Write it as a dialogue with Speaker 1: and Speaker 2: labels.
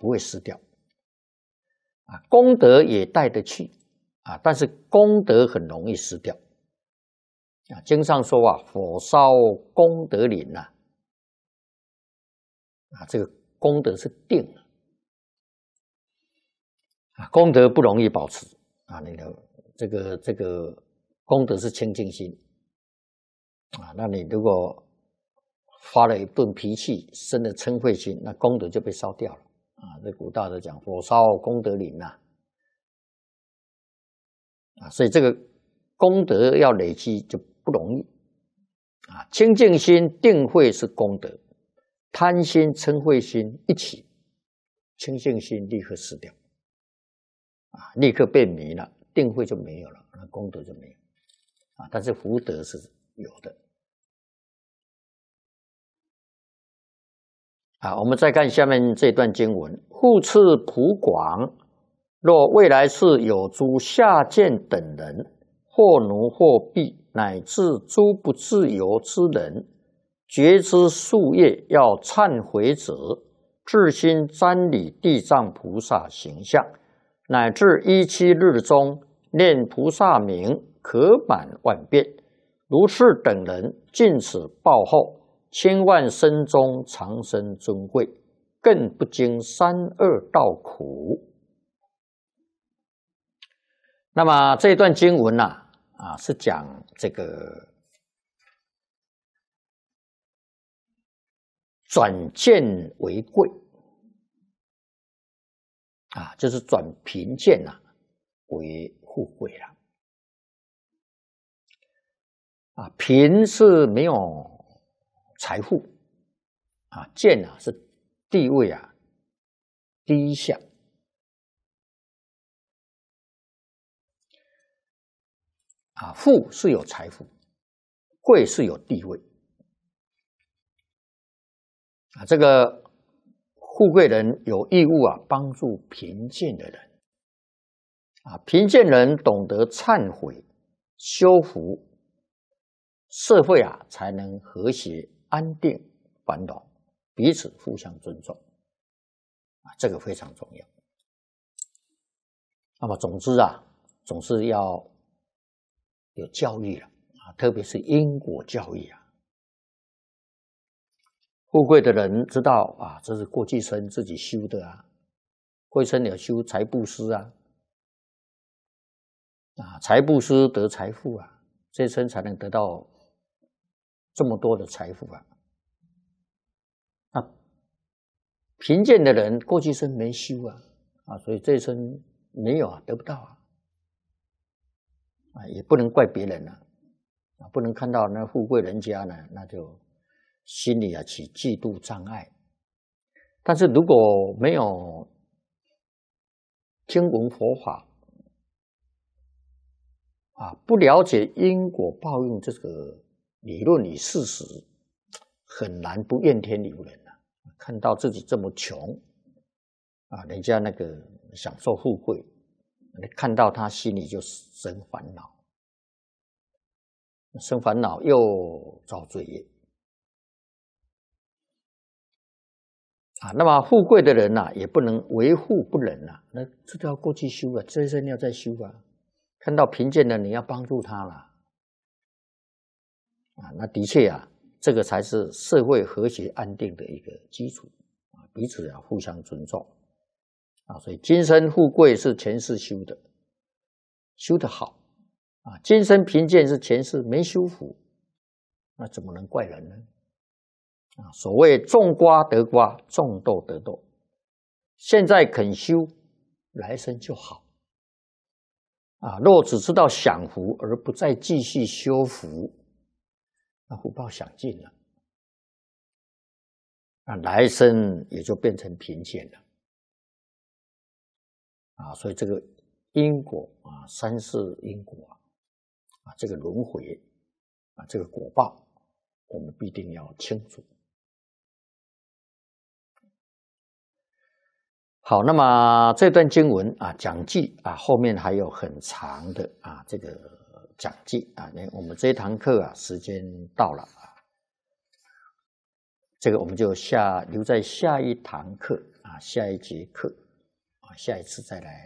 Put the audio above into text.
Speaker 1: 不会失掉啊，功德也带得去啊，但是功德很容易失掉啊。经上说啊，火烧功德林呐啊，这个功德是定啊，功德不容易保持啊，你的这个功德是清净心啊，那你如果发了一顿脾气，生了嗔恚心，那功德就被烧掉了啊。这古大德讲火烧功德林呐啊，所以这个功德要累积就不容易啊。清净心、定慧是功德，贪心、嗔恚心一起，清净心立刻失掉啊，立刻变迷了，定慧就没有了，那功德就没有啊。但是福德是有的。啊，我们再看下面这段经文：复次普广，若未来世有诸下贱等人，或奴或婢，乃至诸不自由之人，觉知夙业要忏悔者，至心瞻礼地藏菩萨形象，乃至17日中念菩萨名，可满万遍。如是等人，尽此报后，千万生中长生尊贵，更不经三恶道苦。那么这段经文是讲这个转贱为贵啊，就是转贫贱为富贵了啊。贫是没有财富啊，贱是地位低下啊，富是有财富，贵是有地位啊。这个富贵人有义务帮助贫贱的人啊，贫贱人懂得忏悔修福，社会才能和谐安定繁荣，彼此互相尊重啊，这个非常重要。那么总之总是要有教育了啊，特别是因果教育富贵的人知道这是过去生自己修的过去生有修财布施财布施得财富这一生才能得到这么多的财富贫贱的人过去生没修所以这一生没有得不到也不能怪别人不能看到那富贵人家呢，那就心里起嫉妒障碍。但是如果没有听闻佛法不了解因果报应这个理论与事实，很难不怨天尤人看到自己这么穷人家那个享受富贵，看到他心里就生烦恼，生烦恼又造罪业那么富贵的人也不能为富不仁那这都要过去修这一生要再修看到贫贱的你要帮助他了那的确这个才是社会和谐安定的一个基础彼此互相尊重所以今生富贵是前世修的，修得好今生贫贱是前世没修福，那怎么能怪人呢所谓种瓜得瓜，种豆得豆，现在肯修，来生就好若只知道享福而不再继续修福，那福报享尽了来生也就变成贫贱了所以这个因果三世因果这个轮回这个果报我们必定要清楚。好，那么这段经文讲记后面还有很长的这个讲记我们这一堂课时间到了这个我们就留在下一堂课下一节课下一次再来。